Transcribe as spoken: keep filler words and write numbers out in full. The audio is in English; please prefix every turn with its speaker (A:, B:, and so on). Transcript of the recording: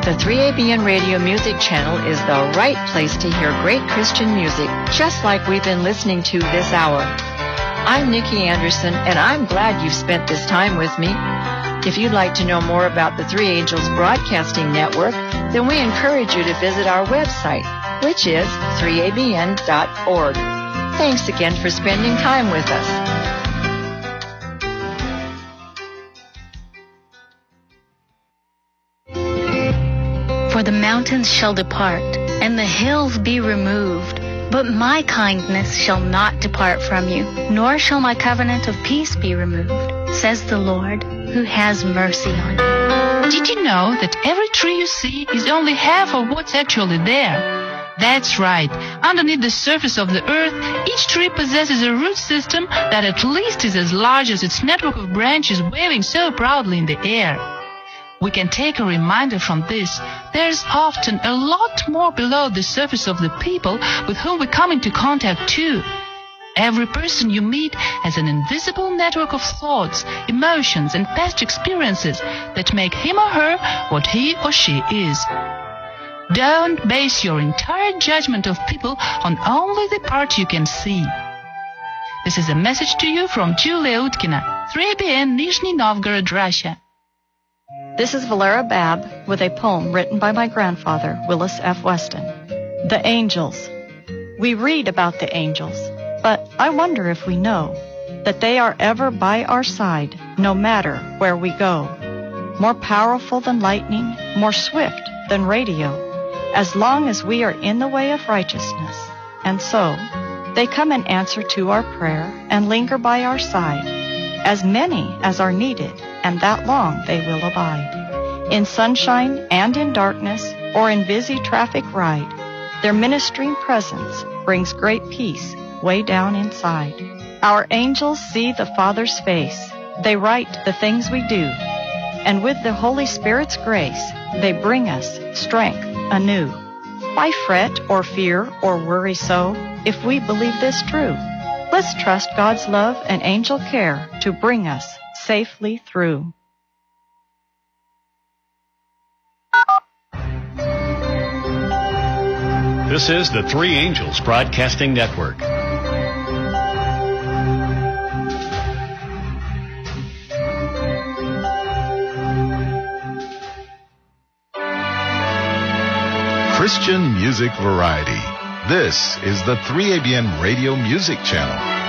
A: The three A B N Radio Music Channel is the right place to hear great Christian music, just like we've been listening to this hour. I'm Nikki Anderson, and I'm glad you've spent this time with me. If you'd like to know more about the Three Angels Broadcasting Network, then we encourage you to visit our website, which is three A B N dot org. Thanks again for spending time with us.
B: For the mountains shall depart, and the hills be removed, but my kindness shall not depart from you, nor shall my covenant of peace be removed, says the Lord, who has mercy on you.
C: Did you know that every tree you see is only half of what's actually there? That's right. Underneath the surface of the earth, each tree possesses a root system that at least is as large as its network of branches waving so proudly in the air. We can take a reminder from this. There's often a lot more below the surface of the people with whom we come into contact too. Every person you meet has an invisible network of thoughts, emotions, and past experiences that make him or her what he or she is. Don't base your entire judgment of people on only the part you can see. This is a message to you from Julia Utkina, three A B N, Nizhny Novgorod, Russia.
A: This is Valera Babb with a poem written by my grandfather, Willis F. Weston. The Angels. We read about the angels, but I wonder if we know that they are ever by our side, no matter where we go. More powerful than lightning, more swift than radio, as long as we are in the way of righteousness. And so, they come in answer to our prayer and linger by our side, as many as are needed, and that long they will abide. In sunshine and in darkness, or in busy traffic ride, their ministering presence brings great peace way down inside. Our angels see the Father's face. They write the things we do, and with the Holy Spirit's grace, they bring us strength anew. Why fret or fear or worry so if we believe this true? Let's trust God's love and angel care to bring us safely through.
D: This is the Three Angels Broadcasting Network.
E: Christian music variety. This is the three A B N Radio Music Channel.